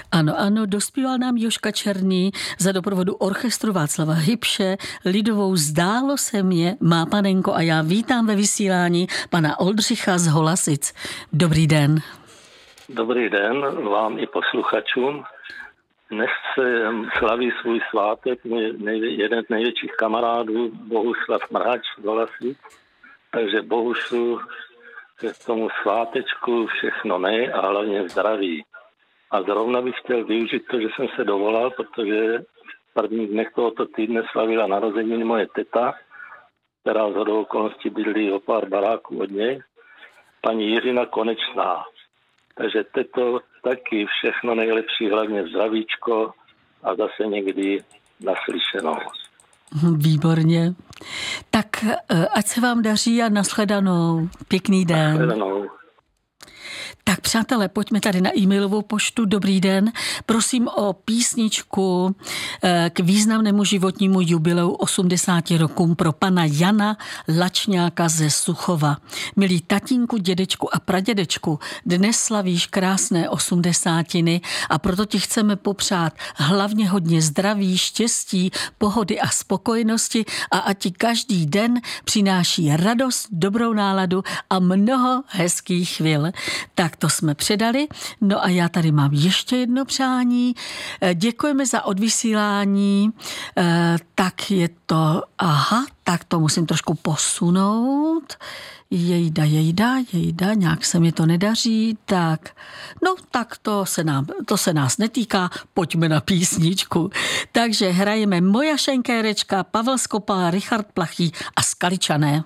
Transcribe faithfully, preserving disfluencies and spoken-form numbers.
Ano, ano, dospíval nám Jožka Černý za doprovodu orchestru Václava Hybše lidovou Zdálo se mě, má panenko, a já vítám ve vysílání pana Oldřicha z Holasic. Dobrý den. Dobrý den vám i posluchačům. Dnes se slaví svůj svátek nej, jeden z největších kamarádů, Bohuslav Mrhač z Holasic. Takže Bohušu, k tomu svátečku všechno nej a hlavně zdraví. A zrovna bych chtěl využít to, že jsem se dovolal, protože v prvních dnech tohoto týdne slavila narozeniny moje teta, která z hodou okolností bydlí o pár baráků od něj, paní Jiřina Konečná. Takže teto taky všechno nejlepší, hlavně zdravíčko a zase někdy naslyšenou. Výborně. Tak ať se vám daří a nashledanou. Pěkný den. Nashledanou. Tak přátelé, pojďme tady na e-mailovou poštu. Dobrý den. Prosím o písničku k významnému životnímu jubileu osmdesáti rokům pro pana Jana Lačňáka ze Suchova. Milí tatínku, dědečku a pradědečku, dnes slavíš krásné osmdesátiny a proto ti chceme popřát hlavně hodně zdraví, štěstí, pohody a spokojenosti a ať ti každý den přináší radost, dobrou náladu a mnoho hezkých chvil. Tak to jsme předali. No a já tady mám ještě jedno přání. Děkujeme za odvysílání. Tak je to, aha, tak to musím trošku posunout. Jejda, jejda, jejda, nějak se mi to nedaří, tak, no tak to se, nám, to se nás netýká, pojďme na písničku. Takže hrajeme Moja Šenkérečka, Pavel Skopal, Richard Plachý a Skaličané.